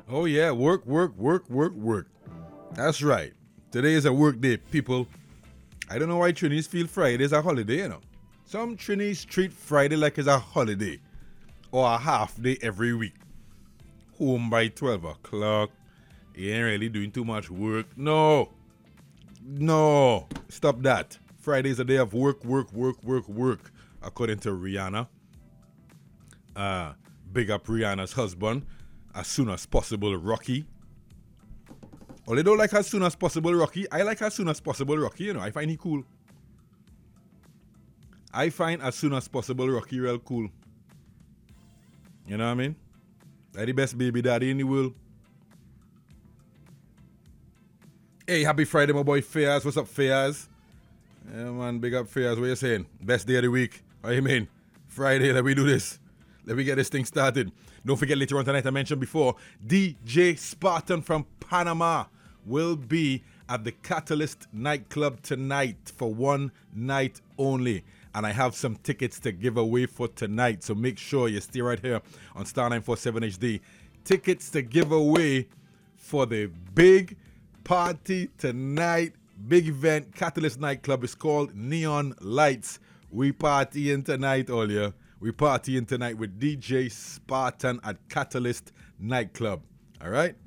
Oh yeah, work, work, work, work, work. That's right. Today is a work day, people. I don't know why Trinis feel Friday is a holiday, you know. Some Trinis treat Friday like it's a holiday or a half day every week. Home by 12 o'clock. You ain't really doing too much work. No. No. Stop that. Friday is a day of work, work, work, work, work, according to Rihanna. Big up Rihanna's husband. As soon as possible, Rocky. Or they don't like as soon as possible, Rocky. I like as soon as possible, Rocky. You know, I find he cool. I find as soon as possible, Rocky real cool. You know what I mean? They're the best baby daddy in the world. Hey, happy Friday, my boy Fayaz. What's up, Fayaz? Yeah, man, big up Fayaz. What you saying? Best day of the week. What you mean? Friday, let me do this. Let me get this thing started. Don't forget, later on tonight, I mentioned before, DJ Spartan from Panama will be at the Catalyst nightclub tonight for one night only. And I have some tickets to give away for tonight. So make sure you stay right here on Star 947 HD. Tickets to give away for the big party tonight. Big event. Catalyst nightclub is called Neon Lights. We partying tonight, all yeah. We partying tonight with DJ Spartan at Catalyst nightclub. All right?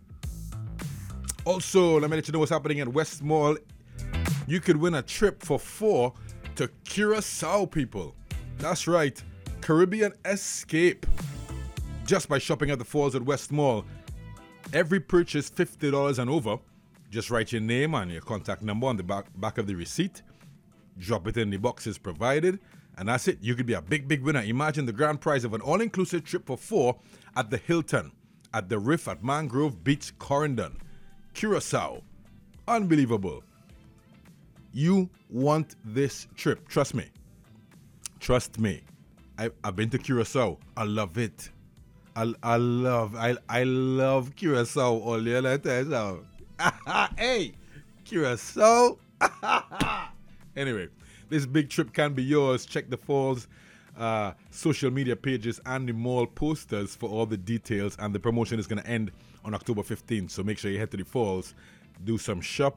Also, let me let you know what's happening at West Mall. You could win a trip for 4 to Curacao, people. That's right. Caribbean Escape. Just by shopping at the Falls at West Mall. Every purchase $50 and over. Just write your name and your contact number on the back of the receipt. Drop it in the boxes provided. And that's it. You could be a big, big winner. Imagine the grand prize of an all-inclusive trip for 4 at the Hilton, at the Riff at Mangrove Beach, Corendon, Curacao. Unbelievable. You want this trip. Trust me. Trust me. I've been to Curacao. I love it. I love Curacao. All you let us Hey, Curacao. Anyway, this big trip can be yours. Check the Falls social media pages and the mall posters for all the details. And the promotion is going to end on October 15th. So make sure you head to the Falls, do some